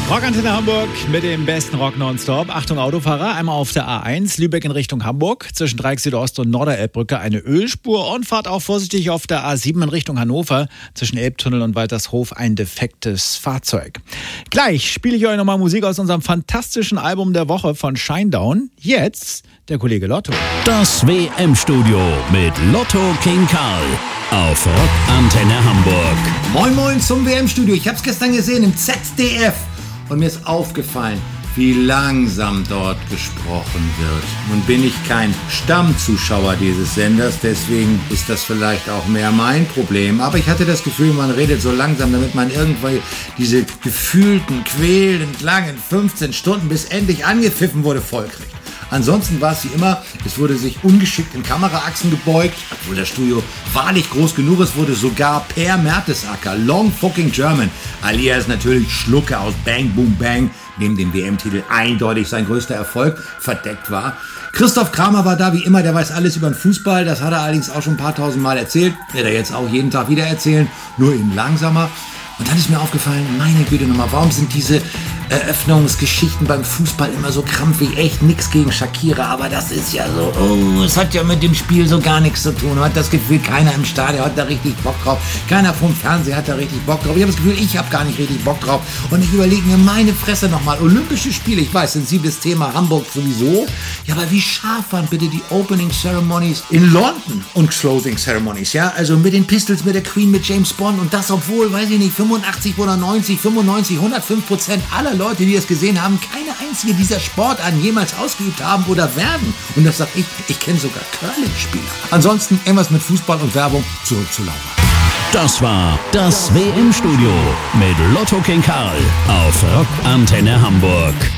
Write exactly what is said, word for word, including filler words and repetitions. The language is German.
Rockantenne Hamburg mit dem besten Rock nonstop. Achtung Autofahrer, einmal auf der A eins, Lübeck in Richtung Hamburg. Zwischen Dreieck Südost und Norderelbbrücke eine Ölspur und fahrt auch vorsichtig auf der A sieben in Richtung Hannover. Zwischen Elbtunnel und Waltershof ein defektes Fahrzeug. Gleich spiele ich euch nochmal Musik aus unserem fantastischen Album der Woche von Shinedown. Jetzt der Kollege Lotto. Das W M-Studio mit Lotto King Karl auf Rockantenne Hamburg. Moin Moin zum W M-Studio. Ich hab's gestern gesehen im Z D F. Und mir ist aufgefallen, wie langsam dort gesprochen wird. Nun bin ich kein Stammzuschauer dieses Senders, deswegen ist das vielleicht auch mehr mein Problem. Aber ich hatte das Gefühl, man redet so langsam, damit man irgendwie diese gefühlten, quälend langen fünfzehn Stunden, bis endlich angepfiffen wurde, vollkriegt. Ansonsten war es wie immer, es wurde sich ungeschickt in Kameraachsen gebeugt, obwohl das Studio wahrlich groß genug ist, wurde sogar Per Mertesacker, Long Fucking German, alias natürlich Schlucke aus Bang Boom Bang, neben dem W M-Titel eindeutig sein größter Erfolg, verdeckt war. Christoph Kramer war da wie immer, der weiß alles über den Fußball, das hat er allerdings auch schon ein paar tausend Mal erzählt, wird er jetzt auch jeden Tag wieder erzählen, nur eben langsamer. Und dann ist mir aufgefallen, meine Güte nochmal, warum sind diese Eröffnungsgeschichten beim Fußball immer so krampfig? Echt nix gegen Shakira, aber das ist ja so, oh, es hat ja mit dem Spiel so gar nichts zu tun. Man hat das Gefühl, keiner im Stadion hat da richtig Bock drauf. Keiner vom Fernseher hat da richtig Bock drauf. Ich habe das Gefühl, ich habe gar nicht richtig Bock drauf. Und ich überlege mir, meine Fresse nochmal, Olympische Spiele, ich weiß, sensibles Thema, Hamburg sowieso. Ja, aber wie scharf waren bitte die Opening Ceremonies in London und Closing Ceremonies, ja? Also mit den Pistols, mit der Queen, mit James Bond und das, obwohl, weiß ich nicht, fünfundachtzig oder neunzig, fünfundneunzig, hundertfünf Prozent aller Leute, die das gesehen haben, keine einzige dieser Sportarten jemals ausgeübt haben oder werden. Und das sag ich, ich kenne sogar Curling-Spieler. Ansonsten irgendwas mit Fußball und Werbung, zurück zu Laura. Das war das W M-Studio mit Lotto King Karl auf Rockantenne Hamburg.